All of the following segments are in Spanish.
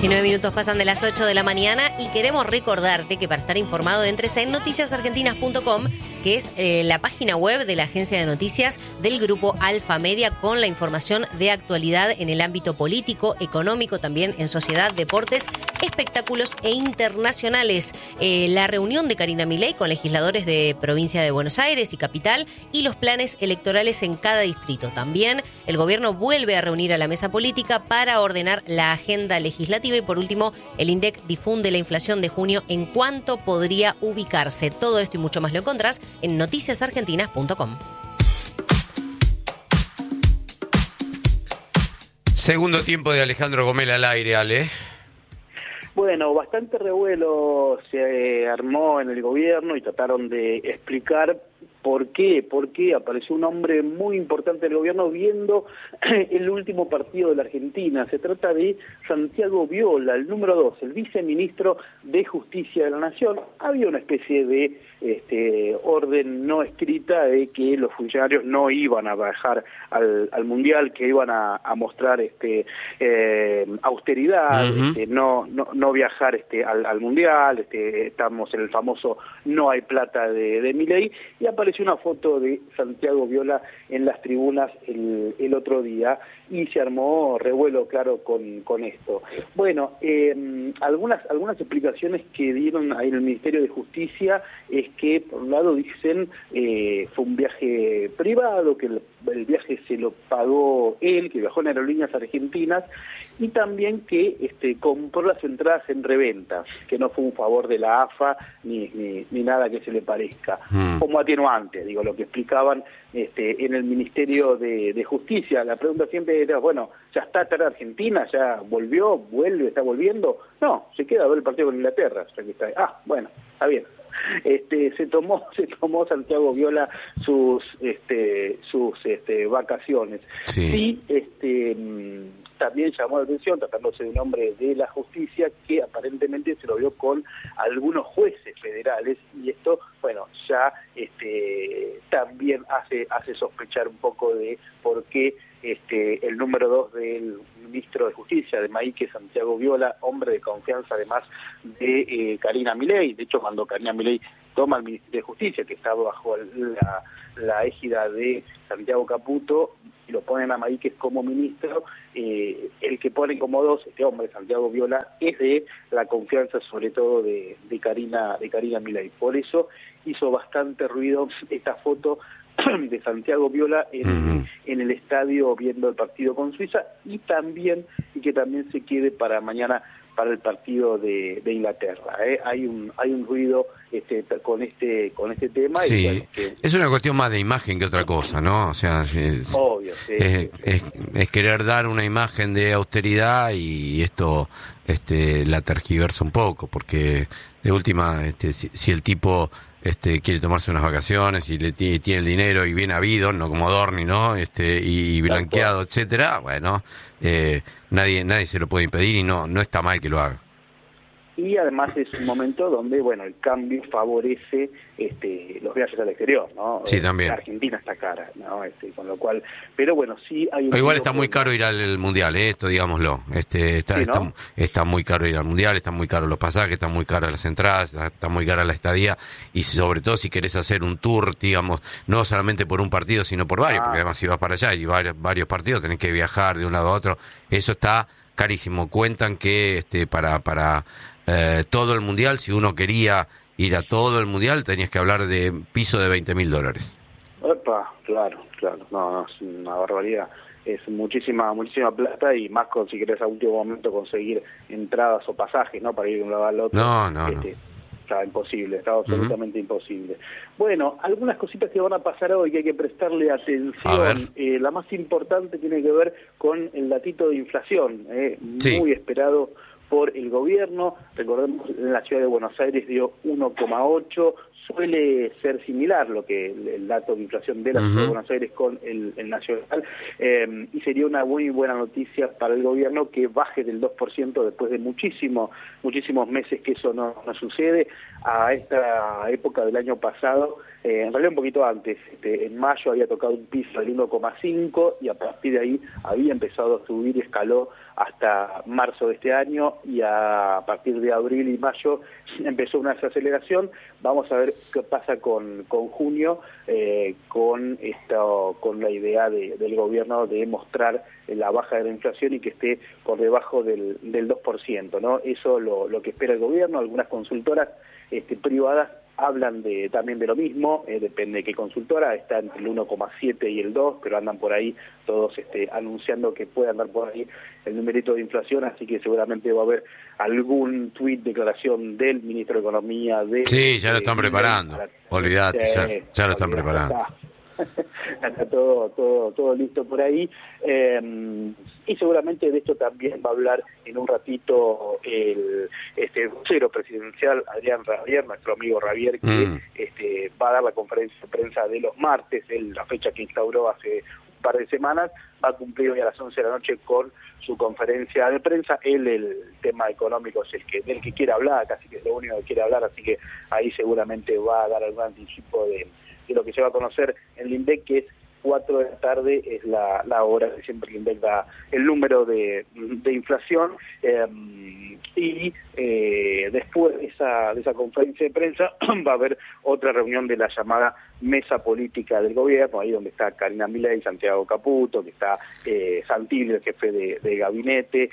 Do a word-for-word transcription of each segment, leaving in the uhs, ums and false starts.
diecinueve minutos pasan de las ocho de la mañana y queremos recordarte que para estar informado entres en noticias argentinas punto com, que es eh, la página web de la agencia de noticias del grupo Alfa Media, con la información de actualidad en el ámbito político, económico, también en sociedad, deportes, espectáculos e internacionales. Eh, la reunión de Karina Milei con legisladores de provincia de Buenos Aires y capital y los planes electorales en cada distrito. También el gobierno vuelve a reunir a la mesa política para ordenar la agenda legislativa. Y por último, el INDEC difunde la inflación de junio, en cuánto podría ubicarse. Todo esto y mucho más lo encontrás en noticias argentinas punto com. Segundo tiempo de Alejandro Gomel al aire, Ale. Bueno, bastante revuelo se armó en el gobierno y trataron de explicar por qué, por qué apareció un hombre muy importante del gobierno viendo el último partido de la Argentina. Se trata de Santiago Viola, el número dos, el viceministro de Justicia de la Nación. Había una especie de este, orden no escrita de que los funcionarios no iban a bajar al, al Mundial, que iban a, a mostrar este, eh, austeridad, uh-huh. este, no, no, no viajar este, al, al Mundial, este, estamos en el famoso no hay plata de, de Milei, y apareció una foto de Santiago Viola en las tribunas el, el otro día y se armó revuelo, claro, con, con esto. Bueno, eh, algunas algunas explicaciones que dieron ahí en el Ministerio de Justicia es que, por un lado, dicen eh, fue un viaje privado, que el, el viaje se lo pagó él, que viajó en Aerolíneas Argentinas, y también que este, compró las entradas en reventa, que no fue un favor de la A F A ni, ni, ni nada que se le parezca. Mm. Como atenuante, digo, lo que explicaban este, en el Ministerio de, de Justicia. La pregunta siempre era, bueno, ¿ya está acá Argentina? ¿Ya volvió? ¿Vuelve? ¿Está volviendo? No, se queda a ver el partido con Inglaterra. O sea que está, ah, bueno, está bien. Este, se tomó se tomó Santiago Viola sus este sus este vacaciones. Sí, sí este también llamó la atención, tratándose de un hombre de la justicia, que aparentemente se lo vio con algunos jueces federales, y esto, bueno, ya este también hace hace sospechar un poco de por qué este el número dos del ministro de Justicia de Maique, Santiago Viola, hombre de confianza además de eh, Karina Milei. De hecho, cuando Karina Milei toma el Ministerio de Justicia, que está bajo la, la égida de Santiago Caputo, y lo ponen a Maique como ministro, eh, el que pone como dos, este hombre, Santiago Viola, es de la confianza sobre todo de, de Karina de Karina Milei. Por eso hizo bastante ruido esta foto de Santiago Viola en, uh-huh. en el estadio viendo el partido con Suiza, y también y que también se quede para mañana para el partido de, de Inglaterra. ¿eh? Hay un hay un ruido este, con este con este tema. Sí, y bueno, que... es una cuestión más de imagen que otra cosa, ¿no? O sea, es, obvio, sí, es, sí, es, sí. es querer dar una imagen de austeridad, y esto este la tergiversa un poco, porque de última, este, si, si el tipo este quiere tomarse unas vacaciones y le tiene, tiene el dinero y bien habido, no como Dorni, ¿no? Este y, y blanqueado, etcétera, bueno, eh, nadie nadie se lo puede impedir, y no no está mal que lo haga. Y además es un momento donde, bueno, el cambio favorece este, los viajes al exterior, ¿no? Sí, también. La Argentina está cara, ¿no? Este, con lo cual, pero bueno, sí hay un... O igual está muy caro ir al Mundial, ¿eh? Esto digámoslo. Este, está, sí, ¿no? está, está muy caro ir al Mundial, están muy caros los pasajes, están muy caras las entradas, está muy cara la estadía, y sobre todo si querés hacer un tour, digamos, no solamente por un partido, sino por varios, ah. porque además si vas para allá y varios, varios partidos tenés que viajar de un lado a otro, eso está carísimo. Cuentan que este para para eh, todo el Mundial, si uno quería ir a todo el Mundial, tenías que hablar de piso de veinte mil dólares. Opa, claro, claro, no, no, es una barbaridad. Es muchísima muchísima plata, y más con, si querés a último momento conseguir entradas o pasajes, ¿no? Para ir de un lado al otro. No, no, este, no. Está imposible, está absolutamente uh-huh. imposible. Bueno, algunas cositas que van a pasar hoy que hay que prestarle atención. Eh, la más importante tiene que ver con el datito de inflación, eh, sí. muy esperado por el gobierno. Recordemos, en la ciudad de Buenos Aires dio uno coma ocho, suele ser similar lo que el, el dato de inflación de la uh-huh. ciudad de Buenos Aires con el, el nacional, eh, y sería una muy buena noticia para el gobierno que baje del dos por ciento después de muchísimo, muchísimos meses que eso no, no sucede. a esta época del año pasado, eh, en realidad un poquito antes, este, en mayo había tocado un piso del uno coma cinco y a partir de ahí había empezado a subir y escaló hasta marzo de este año, y a partir de abril y mayo empezó una desaceleración. Vamos a ver qué pasa con, con junio, eh, con esto, con la idea de, del gobierno de mostrar la baja de la inflación y que esté por debajo del, del dos por ciento, ¿no? Eso lo, lo que espera el gobierno. Algunas consultoras este, privadas hablan de también de lo mismo, eh, depende de qué consultora, está entre el uno coma siete y el dos, pero andan por ahí todos este, anunciando que puede andar por ahí el numerito de inflación, así que seguramente va a haber algún tuit, declaración del ministro de Economía. De, sí, ya lo están de, preparando, de, olvídate, eh, ya, ya lo están olvidate, preparando. Está. Está todo, todo, todo listo por ahí, eh, y seguramente de esto también va a hablar en un ratito el este vocero presidencial Adrián Rabier, nuestro amigo Rabier, que mm. este, va a dar la conferencia de prensa de los martes, él, la fecha que instauró hace un par de semanas, va a cumplir hoy a las once de la noche con su conferencia de prensa. Él, el tema económico es el que del que quiere hablar, casi que es lo único que quiere hablar, así que ahí seguramente va a dar algún anticipo de de lo que se va a conocer en el INDEC, que es cuatro de la tarde, es la, la hora que siempre el INDEC da el número de, de inflación, eh, y eh, después de esa, de esa conferencia de prensa va a haber otra reunión de la llamada mesa política del gobierno, ahí donde está Karina Milei, Santiago Caputo, que está eh, Santilli, el jefe de, de gabinete,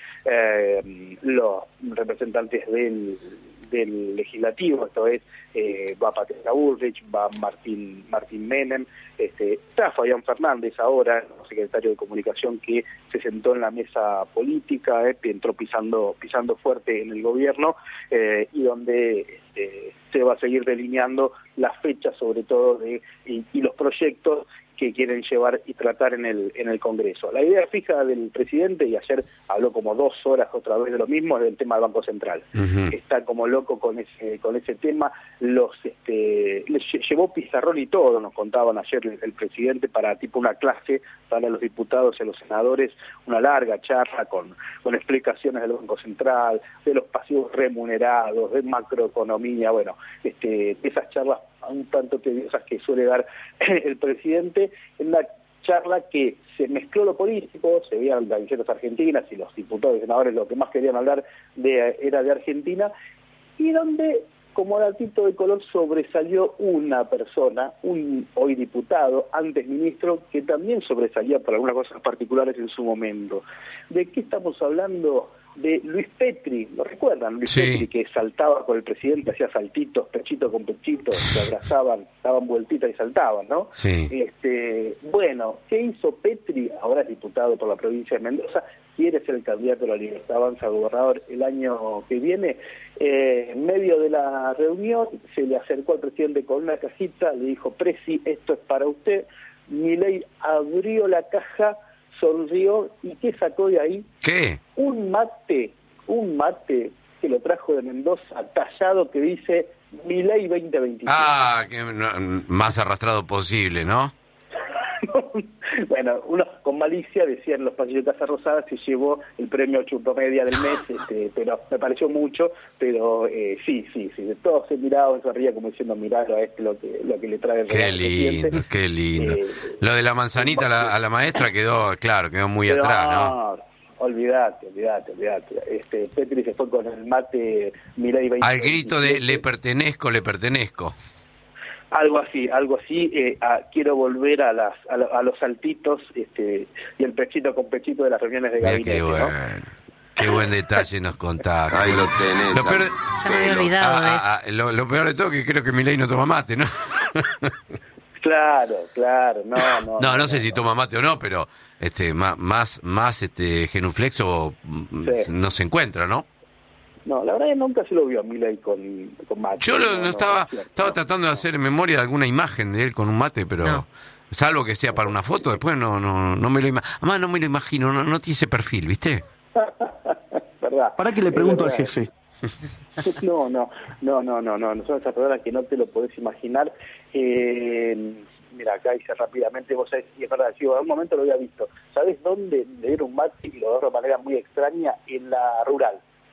eh, los representantes del del legislativo, esto es, eh, va Patricia Bullrich, va Martín Martín Menem, este, está Fabián Fernández ahora, el secretario de Comunicación, que se sentó en la mesa política, eh, entró pisando pisando fuerte en el gobierno, eh, y donde este, se va a seguir delineando las fechas, sobre todo, de y, y los proyectos que quieren llevar y tratar en el en el Congreso. La idea fija del presidente, y ayer habló como dos horas otra vez de lo mismo, es del tema del Banco Central. Uh-huh. Está como loco con ese con ese tema. Los este les llevó pizarrón y todo, nos contaban ayer el, el presidente, para tipo una clase para los diputados y los senadores, una larga charla con con explicaciones del Banco Central, de los pasivos remunerados, de macroeconomía, bueno, este esas charlas un tanto tediosas que suele dar el presidente, en una charla que se mezcló lo político, se veían las camisetas argentinas y los diputados y senadores lo que más querían hablar de era de Argentina, y donde como datito de color sobresalió una persona, un hoy diputado, antes ministro, que también sobresalía por algunas cosas particulares en su momento. ¿De qué estamos hablando? De Luis Petri, ¿lo recuerdan? Luis sí. Petri, que saltaba con el presidente, hacía saltitos, pechito con pechito, se abrazaban, daban vueltitas y saltaban, ¿no? Sí. Este, bueno, ¿qué hizo Petri? Ahora es diputado por la provincia de Mendoza, quiere ser el candidato de la Libertad Avanza a gobernador el año que viene. Eh, en medio de la reunión se le acercó al presidente con una cajita, le dijo: Presi, esto es para usted. Milei abrió la caja, sonrió, y ¿qué sacó de ahí? ¿Qué? Un mate, un mate que lo trajo de Mendoza, tallado, que dice Milei veinte veinticinco. Ah, que no, más arrastrado posible, ¿no? Bueno, uno con malicia decía en los pasillos de Casa Rosada se llevó el premio Chupomedia del mes, este, pero me pareció mucho, pero eh, sí, sí, sí, de todos se miraban, se ría como diciendo: miralo a este lo que lo que le trae el Qué lindo, qué lindo. Eh, lo de la manzanita a la, a la maestra quedó, claro, quedó muy pero, atrás, ¿no? Olvídate, olvídate, olvídate. Este, Petri se fue con el mate Milei veinte. Al grito de le pertenezco, le pertenezco. Algo así, algo así. Eh, a, quiero volver a las a, lo, a los saltitos este, y el pechito con pechito de las reuniones de gabinete. Qué bueno, ¿no? Qué buen detalle nos contaste. Ahí lo tenés. Lo peor, ya me había olvidado a, de eso. A, a, lo, lo peor de todo es que creo que Milei no toma mate, ¿no? Claro, claro, no, no. No, no, no sé no, si no. toma mate o no, pero este más más, más este genuflexo sí. no se encuentra, ¿no? No, la verdad que nunca se lo vio a Milei con, con mate. Yo lo, no, no, no, estaba no cierto, estaba ¿no? tratando de hacer memoria de alguna imagen de él con un mate, pero no. Salvo que sea para una foto, después no no no me lo imagino. Además no me lo imagino, no, no tiene ese perfil, ¿viste? ¿Verdad? ¿Para qué le pregunto al jefe? No, no, no, no, no, no, son esas personas que no te lo podés imaginar. Eh, mira, acá hice rápidamente, vos sabés, y es verdad, sí, en un momento lo había visto. ¿Sabés dónde le dieron un mate y lo agarró de manera muy extraña? En la rural.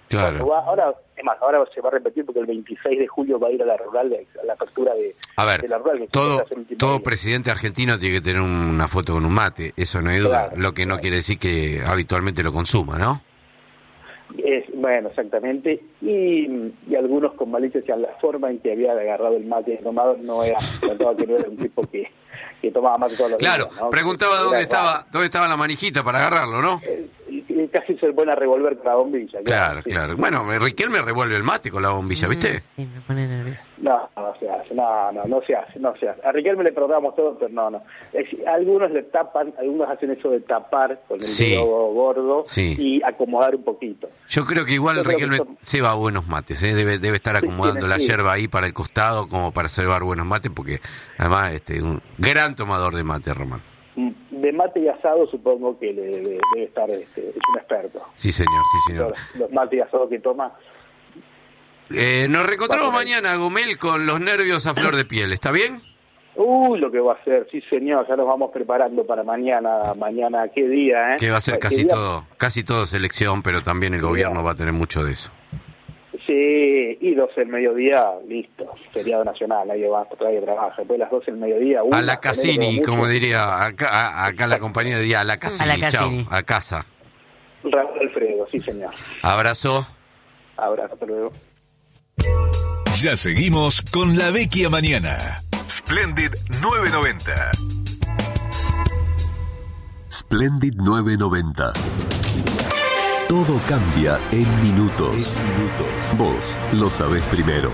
Claro. Va, ahora, es más, ahora se va a repetir porque el veintiséis de julio va a ir a la rural, a la apertura de, a ver, de la rural. Que todo, todo presidente argentino tiene que tener una foto con un mate, eso no hay duda, claro, lo que no claro. quiere decir que habitualmente lo consuma, ¿no? Es, bueno, exactamente, y, y algunos con malicia decían la forma en que había agarrado el mate y tomado no era, no que no era un tipo que, que tomaba mate todos los claro, días. Claro, preguntaba que, dónde era, estaba bueno, dónde estaba la manijita para agarrarlo, ¿no? Eh, casi se pone a revolver con la bombilla. Claro, claro. Sí. claro. Bueno, Riquelme revuelve el mate con la bombilla, ¿viste? Sí, me pone nervioso. No, no se hace, no, no, no se hace, no se hace. A Riquelme le perdonamos todo, pero no, no. Es, algunos le tapan, algunos hacen eso de tapar con el sí. dedo gordo sí. y acomodar un poquito. Yo creo que igual Yo Riquelme son... se va a buenos mates, ¿eh? debe, debe estar acomodando sí, la sí. yerba ahí para el costado como para llevar buenos mates, porque además este un gran tomador de mate, Román. De mate y asado supongo que le debe, debe estar, este, es un experto. Sí, señor, sí, señor. Los, los mates y asado que toma. Eh, nos reencontramos mañana, Gomel, con los nervios a flor de piel, ¿está bien? Uy, lo que va a ser, sí señor, ya nos vamos preparando para mañana, mañana, ¿qué día, eh? Que va a ser casi día? todo, casi todo selección, pero también el gobierno va a tener mucho de eso. Sí, y doce del mediodía, listo, feriado nacional, nadie va a trabajar. Después de las doce del mediodía, una, a la Cassini, como diría acá, acá la compañía diría a la Cassini, chao, a casa. Raúl Alfredo, sí señor. Abrazo. Abrazo, hasta luego. Ya seguimos con La Vecchia Mañana. Splendid nueve noventa. Splendid nueve noventa. Todo cambia en minutos. minutos. Vos lo sabés primero.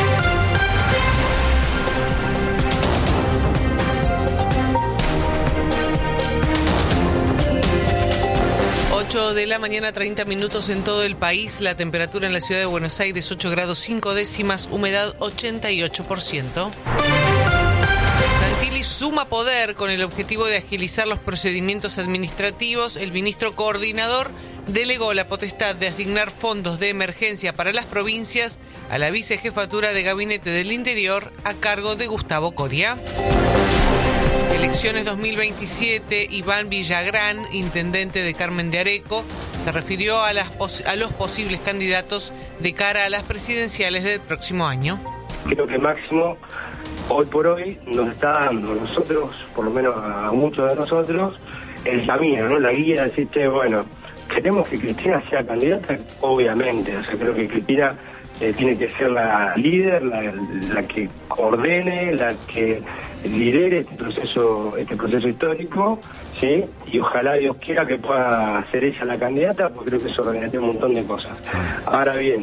ocho de la mañana, treinta minutos en todo el país. La temperatura en la ciudad de Buenos Aires, ocho grados cinco décimas, humedad ochenta y ocho por ciento. Santilli suma poder con el objetivo de agilizar los procedimientos administrativos. El ministro coordinador delegó la potestad de asignar fondos de emergencia para las provincias a la vicejefatura de Gabinete del Interior a cargo de Gustavo Coria. Elecciones dos mil veintisiete, Iván Villagrán, intendente de Carmen de Areco, se refirió a, las pos- a los posibles candidatos de cara a las presidenciales del próximo año. Creo que Máximo, hoy por hoy, nos está dando a nosotros, por lo menos a muchos de nosotros, el camino, ¿no? La guía, decir, che, bueno, queremos que Cristina sea candidata, obviamente, o sea, creo que Cristina eh, tiene que ser la líder, la, la que ordene, la que lidere este proceso este proceso histórico, ¿sí? Y ojalá Dios quiera que pueda ser ella la candidata, porque creo que eso organizaría un montón de cosas. Ahora bien,